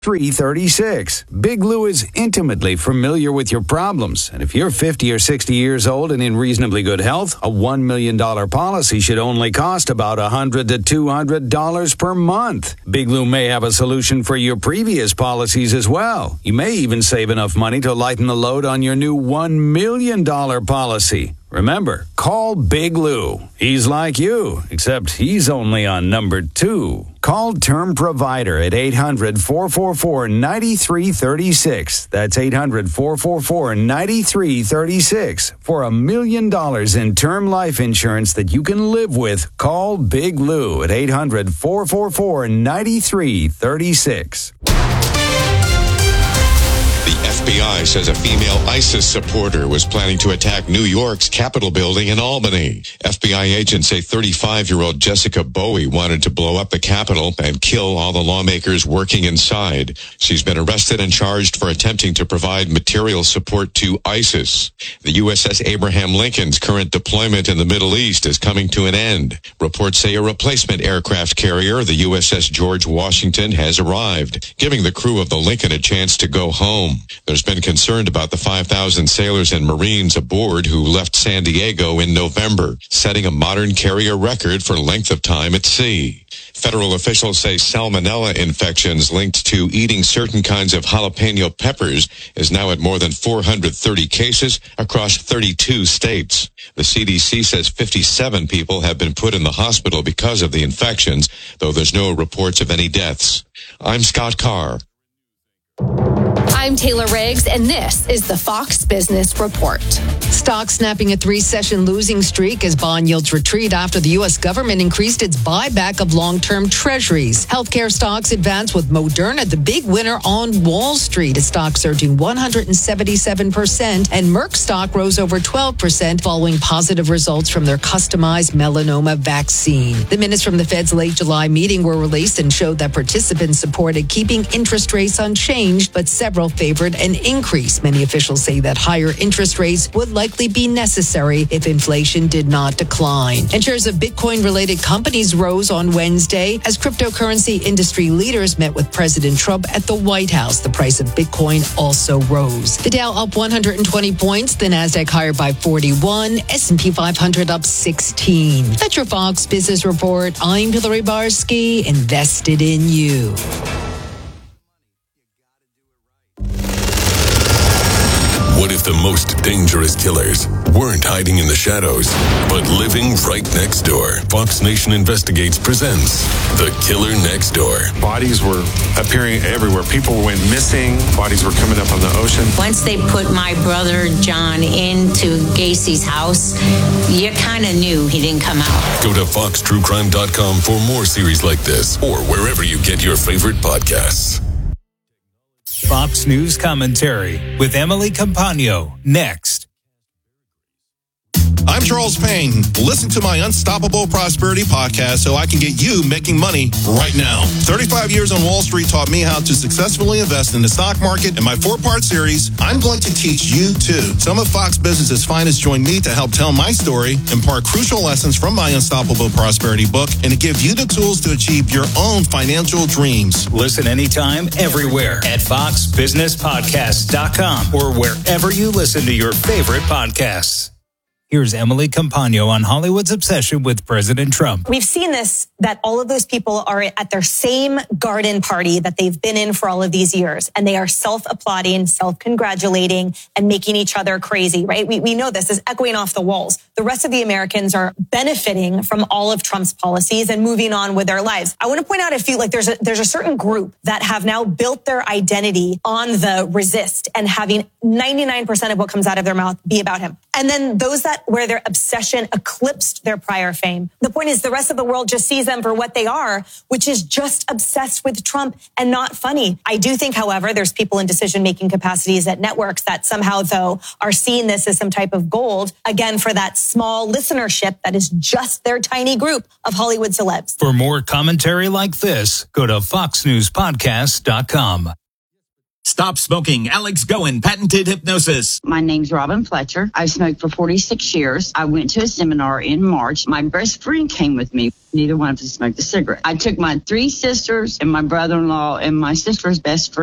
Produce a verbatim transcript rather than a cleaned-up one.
three thirty-six. Big Lou is intimately familiar with your problems, and if you're fifty or sixty years old and in reasonably good health, a one million dollars policy should only cost about one hundred to two hundred dollars per month. Big Lou may have a solution for your previous policies as well. You may even save enough money to lighten the load on your new one million dollars policy. Remember, call Big Lou. He's like you, except he's only on number two. Call Term Provider at eight hundred, four four four, nine three three six. That's eight hundred, four four four, nine three three six. For a million dollars in term life insurance that you can live with, call Big Lou at eight hundred, four four four, nine three three six. The F B I says a female ISIS supporter was planning to attack New York's Capitol building in Albany. F B I agents say thirty-five-year-old Jessica Bowie wanted to blow up the Capitol and kill all the lawmakers working inside. She's been arrested and charged for attempting to provide material support to ISIS. The U S S Abraham Lincoln's current deployment in the Middle East is coming to an end. Reports say a replacement aircraft carrier, the U S S George Washington, has arrived, giving the crew of the Lincoln a chance to go home. There's been concern about the five thousand sailors and Marines aboard who left San Diego in November, setting a modern carrier record for length of time at sea. Federal officials say salmonella infections linked to eating certain kinds of jalapeno peppers is now at more than four hundred thirty cases across thirty-two states. The C D C says fifty-seven people have been put in the hospital because of the infections, though there's no reports of any deaths. I'm Scott Carr. I'm Taylor Riggs, and this is the Fox Business Report. Stocks snapping a three-session losing streak as bond yields retreat after the U S government increased its buyback of long-term treasuries. Healthcare stocks advance with Moderna the big winner on Wall Street. Its stock surging one hundred seventy-seven percent, and Merck stock rose over twelve percent following positive results from their customized melanoma vaccine. The minutes from the Fed's late July meeting were released and showed that participants supported keeping interest rates unchanged, but several favored an increase. Many officials say that higher interest rates would likely be necessary if inflation did not decline. And shares of Bitcoin-related companies rose on Wednesday as cryptocurrency industry leaders met with President Trump at the White House. The price of Bitcoin also rose. The Dow up one hundred twenty points, the Nasdaq higher by forty-one, S and P five hundred up sixteen. That's your Fox Business Report. I'm Hillary Barsky, invested in you. What if the most dangerous killers weren't hiding in the shadows, but living right next door? Fox Nation Investigates presents The Killer Next Door. Bodies were appearing everywhere. People went missing. Bodies were coming up on the ocean. Once they put my brother John into Gacy's house, you kind of knew he didn't come out. Go to fox true crime dot com for more series like this or wherever you get your favorite podcasts. Fox News Commentary with Emily Campagno, next. I'm Charles Payne. Listen to my Unstoppable Prosperity podcast so I can get you making money right now. thirty-five years on Wall Street taught me how to successfully invest in the stock market. In my four-part series, I'm going to teach you too. Some of Fox Business's finest join me to help tell my story, impart crucial lessons from my Unstoppable Prosperity book, and to give you the tools to achieve your own financial dreams. Listen anytime, everywhere at fox business podcast dot com or wherever you listen to your favorite podcasts. Here's Emily Campagno on Hollywood's obsession with President Trump. We've seen this, that all of those people are at their same garden party that they've been in for all of these years, and they are self-applauding, self-congratulating, and making each other crazy, right? We, we know this is echoing off the walls. The rest of the Americans are benefiting from all of Trump's policies and moving on with their lives. I want to point out a few, like there's a, there's a certain group that have now built their identity on the resist and having ninety-nine percent of what comes out of their mouth be about him. And then those that where their obsession eclipsed their prior fame. The point is the rest of the world just sees them for what they are, which is just obsessed with Trump and not funny. I do think, however, there's people in decision-making capacities at networks that somehow, though, are seeing this as some type of gold, again, for that small listenership that is just their tiny group of Hollywood celebs. For more commentary like this, go to fox news podcast dot com. Stop smoking. Alex Goen, patented hypnosis. My name's Robin Fletcher. I've smoked for forty-six years. I went to a seminar in March. My best friend came with me. Neither one of us smoked a cigarette. I took my three sisters and my brother-in-law and my sister's best friend